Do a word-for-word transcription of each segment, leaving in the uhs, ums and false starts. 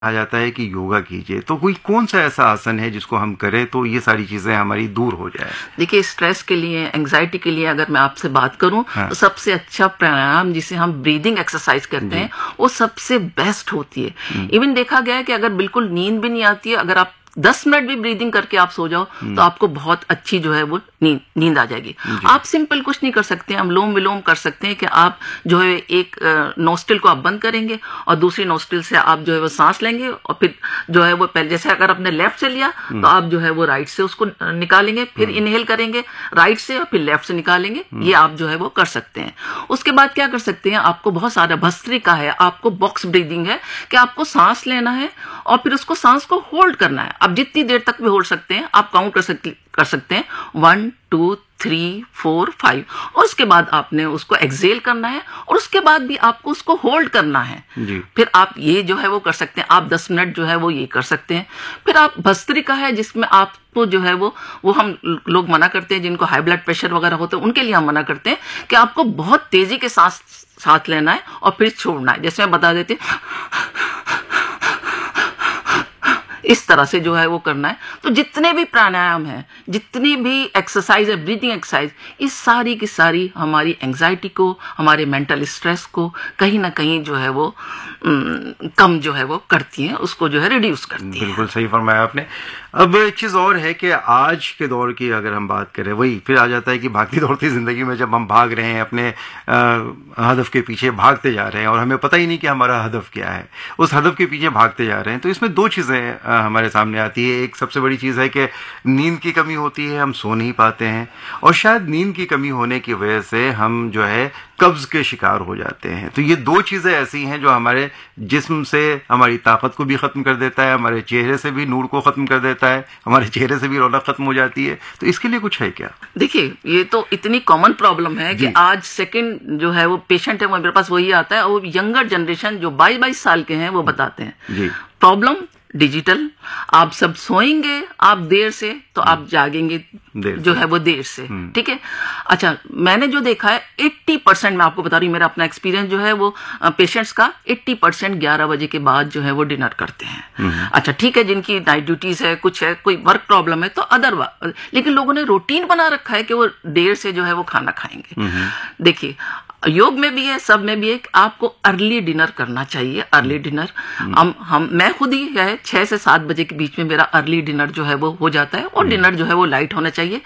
कहा जाता है कि योगा कीजिए, तो कोई कौन सा ऐसा आसन है जिसको हम करें तो ये सारी चीजें हमारी दूर हो जाए? देखिए, स्ट्रेस के लिए, एंजाइटी के लिए अगर मैं आपसे बात करूं, हाँ। तो सबसे अच्छा प्राणायाम जिसे हम ब्रीदिंग एक्सरसाइज कहते हैं, वो सबसे बेस्ट होती है। इवन देखा गया है कि अगर बिल्कुल नींद भी नहीं आती है, अगर आप दस मिनट भी ब्रीदिंग करके आप सो जाओ तो आपको बहुत अच्छी जो है वो नींद नींद आ जाएगी। आप सिंपल कुछ नहीं कर सकते हैं, हम लोम विलोम कर सकते हैं कि आप जो है एक नोस्ट्रिल को आप बंद करेंगे और दूसरी नोस्ट्रिल से आप जो है वो सांस लेंगे और फिर जो है वो पहले जैसे अगर आपने लेफ्ट से लिया तो आप जो है वो राइट से उसको निकालेंगे, फिर इनहेल करेंगे राइट से और फिर लेफ्ट से निकालेंगे। ये आप जो है वो कर सकते हैं। उसके बाद क्या कर सकते हैं, आपको बहुत सारा भस्त्रिका है, आपको बॉक्स ब्रीदिंग है कि आपको सांस लेना है और फिर उसको सांस को होल्ड करना है। आप जितनी देर तक भी होल्ड सकते हैं, आप काउंट कर सकते कर सकते हैं, one two three four five, और उसके बाद आपने उसको एक्सेल करना है और उसके बाद भी आपको उसको होल्ड करना है जी। फिर आप ये जो है वो कर सकते हैं, आप दस मिनट जो है वो ये कर सकते हैं। फिर आप भस्त्रिका है जिसमें आपको जो है वो वो हम लोग मना करते हैं, जिनको हाई ब्लड प्रेशर वगैरह होते हैं उनके लिए हम मना करते हैं कि आपको बहुत तेजी के सांस साथ लेना है और फिर छोड़ना है। जैसे मैं बता देती हूँ, इस तरह से जो है वो करना है। तो जितने भी प्राणायाम है, जितनी भी एक्सरसाइज है, ब्रीदिंग एक्सरसाइज, इस सारी की सारी हमारी एंजाइटी को, हमारे मेंटल स्ट्रेस को कहीं ना कहीं जो है वो कम जो है वो करती हैं, उसको जो है रिड्यूस करती हैं। बिल्कुल सही फरमाया आपने। अब एक चीज और है कि आज के दौर की अगर हम बात करें, वही फिर आ जाता है कि भागती दौड़ती जिंदगी में जब हम भाग रहे हैं, अपने आ, हदफ के पीछे भागते जा रहे हैं और हमें पता ही नहीं कि हमारा हदफ क्या है, उस हदफ के पीछे भागते जा रहे हैं, तो इसमें दो चीजें हमारे सामने आती है। एक सबसे बड़ी चीज है कि नींद की कमी होती है, हम सो नहीं पाते हैं, और शायद नींद की कमी होने की वजह से हम जो है कब्ज के शिकार हो जाते हैं। तो ये दो चीजें ऐसी हैं जो हमारे जिस्म से हमारी ताकत को भी खत्म कर देता है, हमारे चेहरे से भी नूर को खत्म कर देता है, हमारे चेहरे से भी रौनक खत्म हो जाती है। तो इसके लिए कुछ है क्या? देखिए, ये तो इतनी कॉमन प्रॉब्लम है कि आज सेकंड जो है वो पेशेंट है वो मेरे पास वही आता है, और वो यंगर जनरेशन जो बाईस बाईस साल के हैं वो बताते हैं जी। प्रॉब्लम डिजिटल, आप सब सोएंगे आप देर से तो आप जागेंगे जो है वो देर से, ठीक है। अच्छा, मैंने जो देखा है अस्सी परसेंट, मैं आपको बता रही हूँ, मेरा अपना एक्सपीरियंस जो है वो पेशेंट्स का अस्सी परसेंट ग्यारह बजे के बाद जो है वो डिनर करते हैं। अच्छा, ठीक है, जिनकी नाइट ड्यूटीज है, कुछ है, कोई वर्क प्रॉब्लम है तो अदर, लेकिन लोगों ने रूटीन बना रखा है कि वो देर से जो है वो खाना खाएंगे। देखिए, योग में भी है, सब में भी है, आपको अर्ली डिनर करना चाहिए। अर्ली डिनर हम हम मैं खुद ही है छह से सात बजे के बीच में मेरा अर्ली डिनर जो है वो हो जाता है, और डिनर जो है वो लाइट होना चाहिए।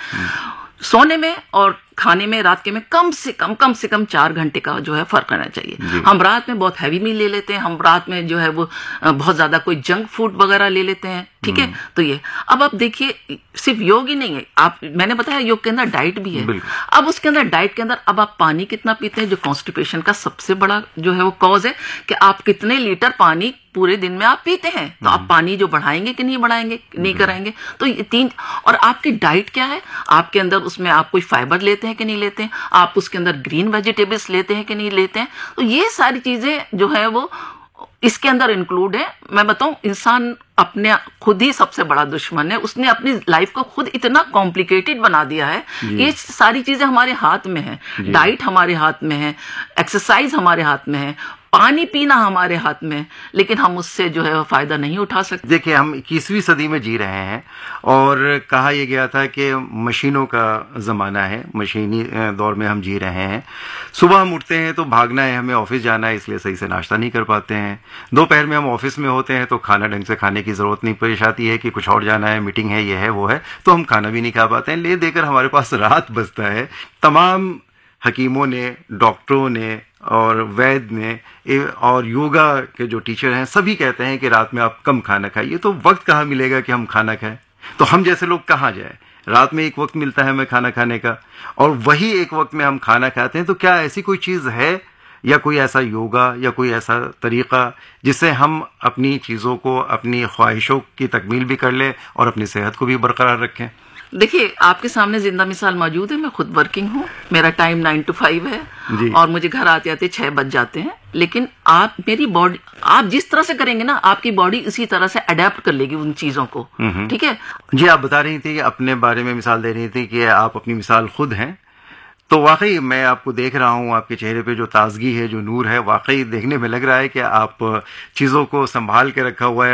सोने में और खाने में रात के में कम से कम कम से कम चार घंटे का जो है फर्क रहना चाहिए। हम रात में बहुत हैवी मील ले लेते हैं, हम रात में जो है वो बहुत ज्यादा कोई जंक फूड वगैरह ले लेते हैं, ठीक है। तो ये अब आप देखिए, सिर्फ योग ही नहीं है, आप मैंने बताया योग के अंदर डाइट भी है। अब उसके अंदर डाइट के अंदर अब आप पानी कितना पीते हैं, जो कॉन्स्टिपेशन का सबसे बड़ा जो है वो कॉज है कि आप कितने लीटर पानी पूरे दिन में आप पीते हैं। तो आप पानी जो बढ़ाएंगे कि नहीं बढ़ाएंगे, नहीं कराएंगे। तो ये तीन, और आपकी डाइट क्या है, आपके अंदर उसमें आप कोई फाइबर लेते हैं कि नहीं लेते हैं, आप उसके अंदर ग्रीन वेजिटेबल्स लेते हैं कि नहीं लेते हैं। तो ये सारी चीजें जो है वो इसके अंदर इंक्लूड है। मैं बताऊं, इंसान अपने खुद ही सबसे बड़ा दुश्मन है, उसने अपनी लाइफ को खुद इतना कॉम्प्लिकेटेड बना दिया है। ये सारी चीजें हमारे हाथ में है, डाइट हमारे हाथ में है, एक्सरसाइज हमारे हाथ में है, पानी पीना हमारे हाथ में, लेकिन हम उससे जो है फायदा नहीं उठा सकते। देखिए, हम इक्कीसवीं सदी में जी रहे हैं और कहा यह गया था कि मशीनों का जमाना है, मशीनी दौर में हम जी रहे हैं। सुबह हम उठते हैं तो भागना है, हमें ऑफिस जाना है, इसलिए सही से नाश्ता नहीं कर पाते हैं। दोपहर में हम ऑफिस में होते हैं तो खाना ढंग से खाने की जरूरत नहीं पेश आती है कि कुछ और जाना है, मीटिंग है, ये है वो है, तो हम खाना भी नहीं खा पाते हैं। ले देकर हमारे पास रात बचता है। तमाम हकीमों ने, डॉक्टरों ने और वैद्य ने और योगा के जो टीचर हैं सभी कहते हैं कि रात में आप कम खाना खाइए। तो वक्त कहाँ मिलेगा कि हम खाना खाएं? तो हम जैसे लोग कहाँ जाए? रात में एक वक्त मिलता है हमें खाना खाने का, और वही एक वक्त में हम खाना खाते हैं। तो क्या ऐसी कोई चीज है या कोई ऐसा योगा या कोई ऐसा तरीका जिससे हम अपनी चीजों को, अपनी ख्वाहिशों की तकमील भी कर लें और अपनी सेहत को भी बरकरार रखें? देखिए, आपके सामने जिंदा मिसाल मौजूद है। मैं खुद वर्किंग हूँ, मेरा टाइम नाइन टू फाइव है और मुझे घर आते आते छह बज जाते हैं। लेकिन आप मेरी बॉडी, आप जिस तरह से करेंगे ना, आपकी बॉडी इसी तरह से अडेप्ट कर लेगी उन चीजों को, ठीक है। जी, आप बता रही थी, अपने बारे में मिसाल दे रही थी कि आप अपनी मिसाल खुद हैं। तो वाकई मैं आपको देख रहा हूँ, आपके चेहरे पे जो ताजगी है, जो नूर है, वाकई देखने में लग रहा है कि आप चीज़ों को संभाल के रखा हुआ है।